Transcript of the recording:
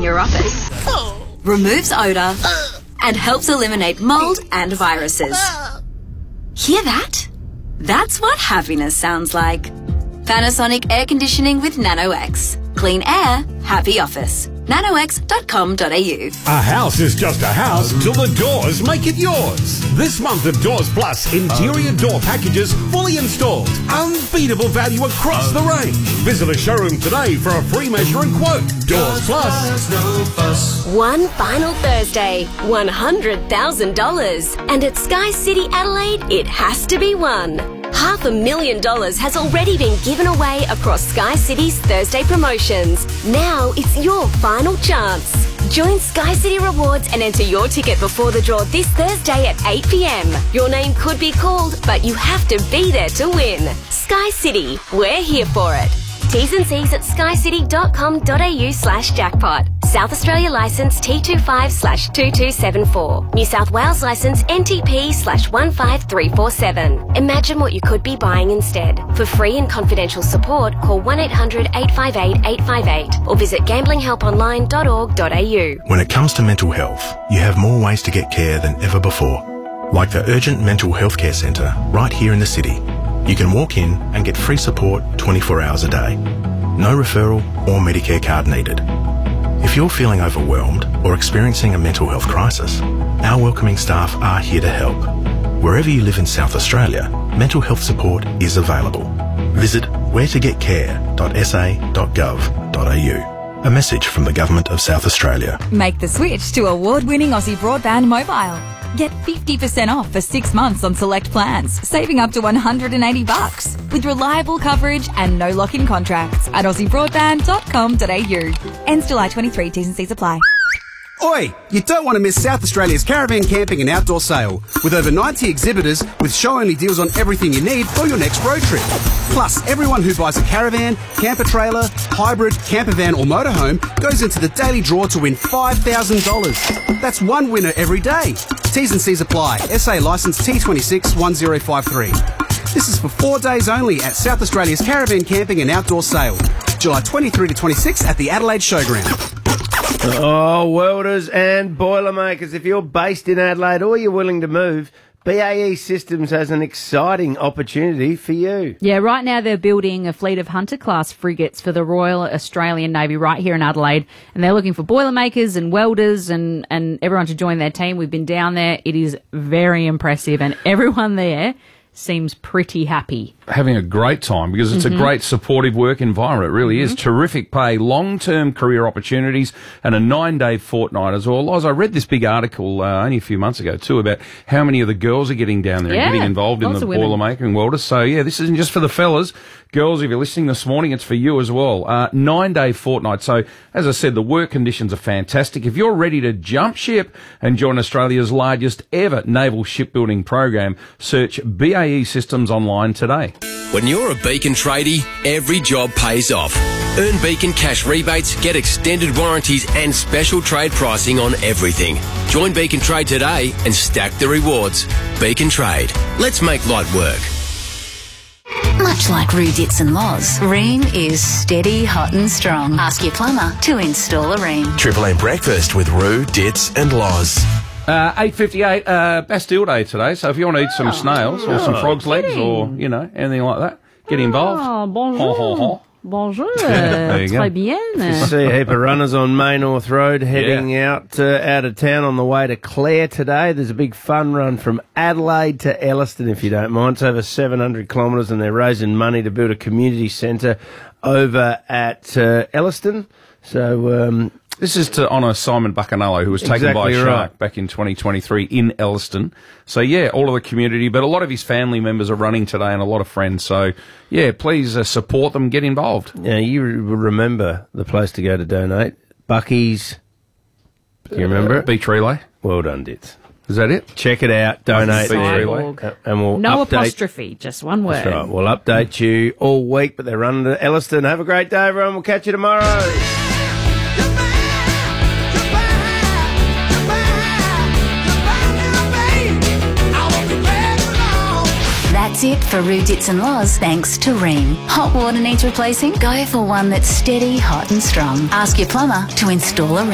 in your office. Removes odour and helps eliminate mould and viruses. Hear that? That's what happiness sounds like. Panasonic Air Conditioning with NanoX. Clean air, happy office. nanox.com.au. A house is just a house till the doors make it yours. This month of Doors Plus interior door packages fully installed. Unbeatable value across the range. Visit a showroom today for a free measure and quote. Doors Plus. One final Thursday, $100,000. And at Sky City Adelaide, it has to be won. $500,000 has already been given away across Sky City's Thursday promotions. Now it's your final chance. Join Sky City Rewards and enter your ticket before the draw this Thursday at 8 p.m. Your name could be called, but you have to be there to win. Sky City, we're here for it. T's and C's at skycity.com.au/jackpot. South Australia licence T25/2274. New South Wales licence NTP/15347. Imagine what you could be buying instead. For free and confidential support, call 1-800-858-858 or visit gamblinghelponline.org.au. When it comes to mental health, you have more ways to get care than ever before. Like the Urgent Mental Health Care Centre right here in the city. You can walk in and get free support 24 hours a day. No referral or Medicare card needed. If you're feeling overwhelmed or experiencing a mental health crisis, our welcoming staff are here to help. Wherever you live in South Australia, mental health support is available. Visit wheretogetcare.sa.gov.au. A message from the Government of South Australia. Make the switch to award-winning Aussie Broadband Mobile. Get 50% off for 6 months on select plans, saving up to $180 with reliable coverage and no lock-in contracts at aussiebroadband.com.au. Ends July 23. T's and C's apply. Oi! You don't want to miss South Australia's caravan camping and outdoor sale, with over 90 exhibitors with show-only deals on everything you need for your next road trip. Plus, everyone who buys a caravan, camper trailer, hybrid, camper van or motorhome goes into the daily draw to win $5,000. That's one winner every day. T's and C's apply. SA licence T261053. This is for 4 days only at South Australia's caravan camping and outdoor sale, July 23 to 26 at the Adelaide Showground. Oh, welders and boilermakers, if you're based in Adelaide or you're willing to move, BAE Systems has an exciting opportunity for you. Yeah, right now they're building a fleet of Hunter-class frigates for the Royal Australian Navy right here in Adelaide, and they're looking for boilermakers and welders and everyone to join their team. We've been down there. It is very impressive, and everyone there seems pretty happy. Having a great time because it's a great supportive work environment. It really is. Terrific pay, long-term career opportunities and a 9-day fortnight as well. Loz, I read this big article only a few months ago too about how many of the girls are getting down there and getting involved in the boilermaking and welders. So yeah, this isn't just for the fellas. Girls, if you're listening this morning, it's for you as well. 9-day fortnight. So as I said, the work conditions are fantastic. If you're ready to jump ship and join Australia's largest ever naval shipbuilding program, search BAE Systems online today. When you're a Beacon tradie, every job pays off. Earn Beacon cash rebates, get extended warranties and special trade pricing on everything. Join Beacon Trade today and stack the rewards. Beacon Trade. Let's make light work. Much like Roo Dits and Loz, Ream is steady, hot and strong. Ask your plumber to install a Ream. Triple M Breakfast with Roo, Dits and Loz. 8:58, Bastille Day today, so if you want to eat some snails or some frog's legs or, you know, anything like that, get involved. Oh, bonjour. Bonjour. There you go. Très bien. You see a heap of runners on May North Road heading out of town on the way to Clare today. There's a big fun run from Adelaide to Elliston, if you don't mind. It's over 700 kilometres and they're raising money to build a community centre over at Elliston. So, this is to honour Simon Bacanello, who was taken by a shark back in 2023 in Elliston. So, yeah, all of the community, but a lot of his family members are running today and a lot of friends. So, yeah, please support them, get involved. Yeah, you remember the place to go to donate. Bucky's. Do you remember it? Beach Relay. Well done, Dits. Is that it? Check it out. Donate there. And we'll no update. apostrophe, just one word. That's right. We'll update you all week, but they're running to Elliston. Have a great day, everyone. We'll catch you tomorrow. That's it for Roo Dits and Loz, thanks to Ream. Hot water needs replacing? Go for one that's steady, hot and strong. Ask your plumber to install a Ream.